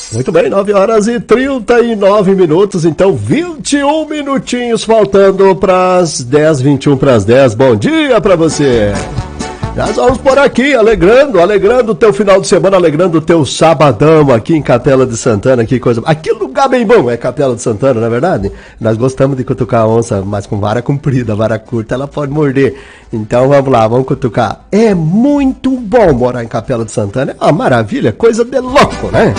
Muito bem, 9 horas e 39 minutos, então 21 minutinhos faltando para as 10, 21 para as 10. Bom dia para você. Nós vamos por aqui, alegrando o teu final de semana, alegrando o teu sabadão aqui em Capela de Santana, que coisa... Aqui lugar bem bom é Capela de Santana, não é verdade? Nós gostamos de cutucar a onça, mas com vara comprida, vara curta, ela pode morder. Então vamos lá, vamos cutucar. É muito bom morar em Capela de Santana, é uma maravilha, coisa de louco, né?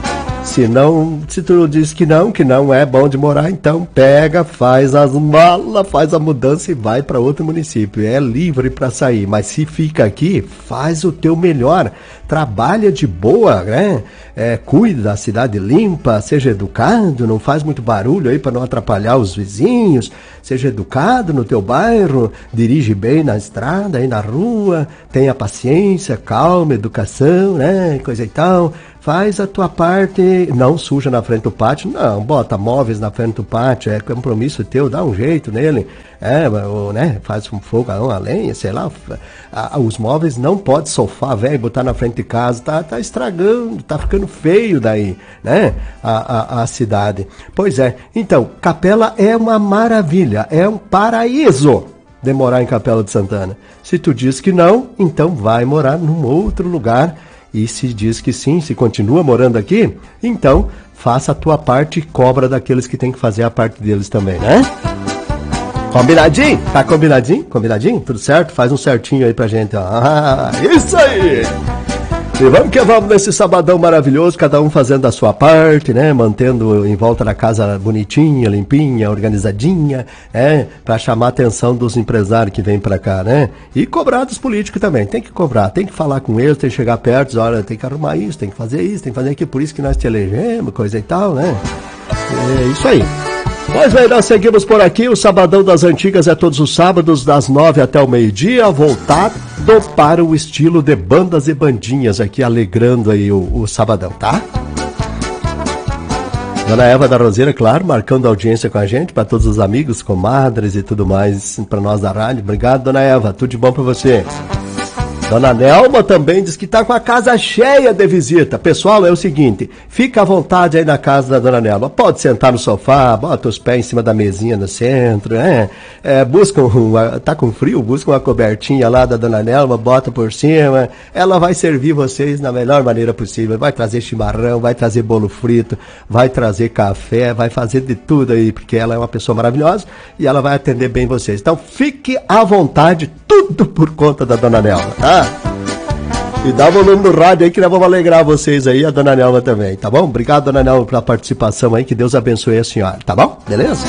Se tu diz que não é bom de morar, então pega, faz as malas, faz a mudança e vai para outro município. É livre para sair, mas se fica aqui, faz o teu melhor. Trabalha de boa, né? Cuida da cidade limpa, seja educado, não faz muito barulho aí para não atrapalhar os vizinhos. Seja educado no teu bairro, dirige bem na estrada, aí na rua, tenha paciência, calma, educação, né? Coisa e tal. Faz a tua parte, não suja na frente do pátio, não, bota móveis na frente do pátio, é compromisso teu, dá um jeito nele, né, faz um fogão, a lenha, sei lá, os móveis não pode sofá, velho, botar na frente de casa, tá estragando, tá ficando feio daí, né, a cidade. Pois é, então, Capela é uma maravilha, é um paraíso de morar em Capela de Santana. Se tu diz que não, então vai morar num outro lugar. E se diz que sim, se continua morando aqui, então faça a tua parte e cobra daqueles que tem que fazer a parte deles também, né? Combinadinho? Tá combinadinho? Combinadinho? Tudo certo? Faz um certinho aí pra gente, ó. Isso aí! E vamos que vamos nesse sabadão maravilhoso, cada um fazendo a sua parte, né? Mantendo em volta da casa bonitinha, limpinha, organizadinha, para chamar a atenção dos empresários que vêm para cá, né? E cobrar dos políticos também, tem que cobrar, tem que falar com eles, tem que chegar perto, dizer, olha, tem que arrumar isso, tem que fazer aquilo, por isso que nós te elegemos, coisa e tal, né? É isso aí. Pois bem, nós seguimos por aqui, o Sabadão das Antigas é todos os sábados, das 9 até o meio-dia, voltado para o estilo de bandas e bandinhas aqui, alegrando aí o Sabadão, tá? Dona Eva da Roseira, claro, marcando audiência com a gente, para todos os amigos, comadres e tudo mais, para nós da rádio. Obrigado, Dona Eva, tudo de bom para você. Dona Nelma também diz que está com a casa cheia de visita. Pessoal, é o seguinte, fica à vontade aí na casa da Dona Nelma. Pode sentar no sofá, bota os pés em cima da mesinha no centro, tá com frio, busca uma cobertinha lá da Dona Nelma, bota por cima. Ela vai servir vocês da melhor maneira possível. Vai trazer chimarrão, vai trazer bolo frito, vai trazer café, vai fazer de tudo aí, porque ela é uma pessoa maravilhosa e ela vai atender bem vocês. Então, fique à vontade, tudo por conta da Dona Nelma, tá? E dá volume no rádio aí que nós vamos alegrar vocês aí, a Dona Nelma também, tá bom? Obrigado, Dona Nelma, pela participação aí, que Deus abençoe a senhora, tá bom? Beleza?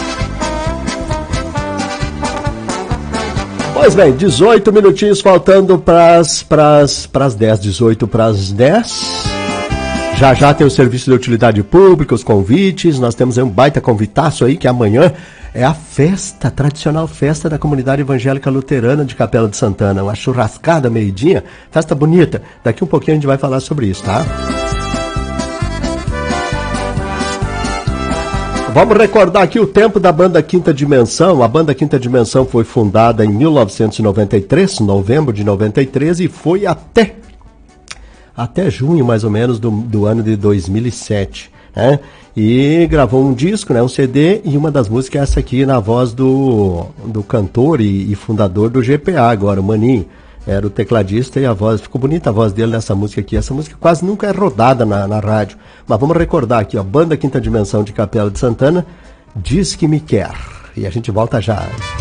Pois bem, 18 minutinhos faltando pras 10, 18 pras 10. Já tem o serviço de utilidade pública, os convites, nós temos aí um baita convitaço aí, que amanhã é a festa, a tradicional festa da comunidade evangélica luterana de Capela de Santana, uma churrascada meio-dia, festa bonita. Daqui um pouquinho a gente vai falar sobre isso, tá? Vamos recordar aqui o tempo da Banda Quinta Dimensão. A Banda Quinta Dimensão foi fundada em 1993, novembro de 93, e foi até junho, mais ou menos, do ano de 2007, né? E gravou um disco, né, um CD, e uma das músicas é essa aqui, na voz do cantor e fundador do GPA agora, o Maninho. Era o tecladista e a voz, ficou bonita a voz dele nessa música aqui. Essa música quase nunca é rodada na rádio. Mas vamos recordar aqui, ó, Banda Quinta Dimensão de Capela de Santana, Diz Que Me Quer. E a gente volta já.